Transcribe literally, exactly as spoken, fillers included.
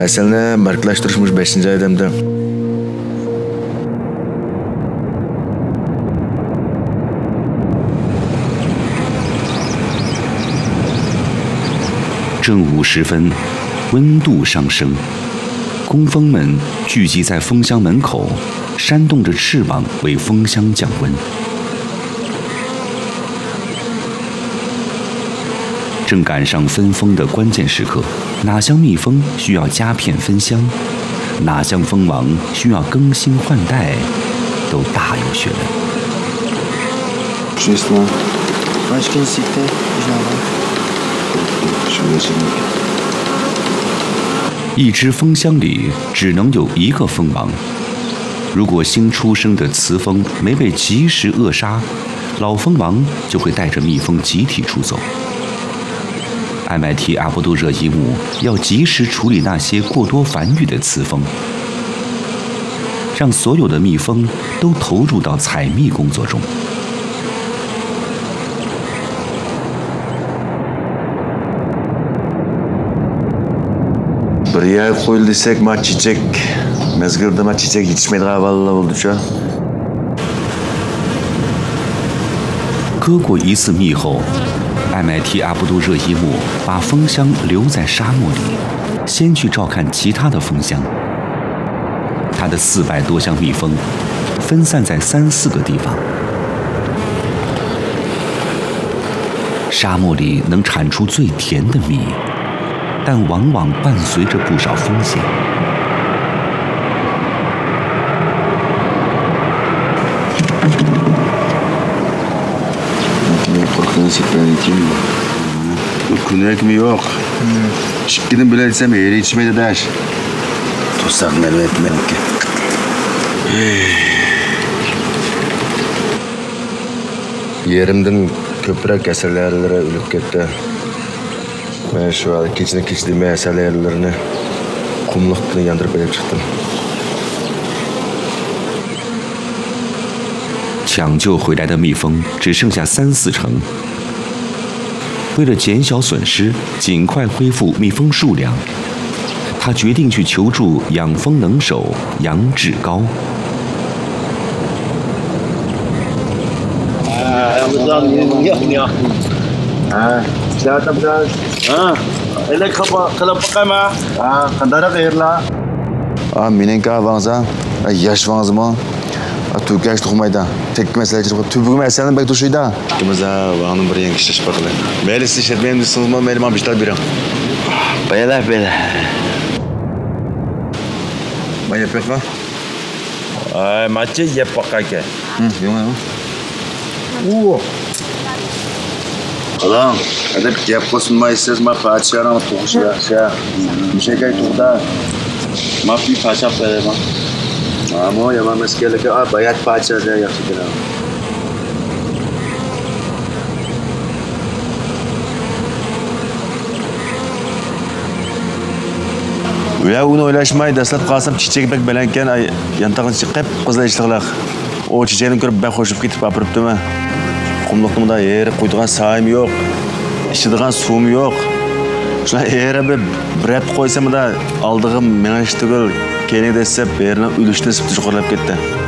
Aslni barqlashtirishimiz beshinchi odamda. 正午时分，温度上升，工蜂们聚集在蜂箱门口，扇动着翅膀为蜂箱降温。正赶上分蜂的关键时刻，哪箱蜜蜂需要加片分箱，哪箱蜂王需要更新换代，都大有学问。 Честно. Başka insekte inşallah. 一只蜂箱里只能有一个蜂王，如果新出生的雌蜂没被及时扼杀，老蜂王就会带着蜜蜂集体出走。M I T 阿布杜热伊姆要及时处理那些过多繁育的雌蜂，让所有的蜜蜂都投入到采蜜工作中。 Bir yer qo'yil desak, ma chechak, mezgilda ma chechak yetishmaydigan avvallar bo'ldi-cha. 割过一次蜜后，M I T 阿布杜热伊姆把蜂箱留在沙漠里，先去照看其他的蜂箱。他的四百多箱蜜蜂分散在三四个地方。沙漠里能产出最甜的蜜，但往往伴随着不少风险。 Күнекми yok. Şıkkının bile desem eğri içmedi der. Tutsak melvet melke. Yerimden köprek eserlerlere ölüp gitti. Ben şu an keçini keçtiğim eserlerini kumluktan yandırıp edip çıktım. 抢救回来的蜜蜂只剩下三四成。为了减小损失，尽快恢复蜜蜂数量，他决定去求助养蜂能手杨志高。 哎，我知道你你好你好。 Ha, silakan biraz. Ha, ele kapa kalapa mı? Ha, kandara kayırla. Ah, menen kavanza, yaş vanzma. Türkiye işte kumayda. Tek mesele çıkıp tübük meselenin bek tuşuyda. Kimiz ha, vanın bir yeni kişi çıkılı. Meli siz benim de sınırma meli man bişler birim. Bayalar böyle. Baya pekva. Ay, maçı yapmak kake. Hı, yok yok. Oo. Adam, hadi bir yap kosun ma isteriz ma parça ama tokuş ya. Şey, bir şey kay tukda. Ma bir parça böyle ma. Ama ya ma meskele ke ah bayat parça da yapsın da. Ya onu oylaşmayı dastlab qalsam çiçek bek belenken ay yantağın çıkıp qızlayışlıqlaq. O çiçeğini görüp ben hoşup ketip apırıptım. Kumluqtım da yeri qoyduğan sayım yok. İçidiğen suyum yok. Şuna yere bir brep koysam da aldığım menaş tügül keni desep yerine ülüşte sıptı çukurlap gitti.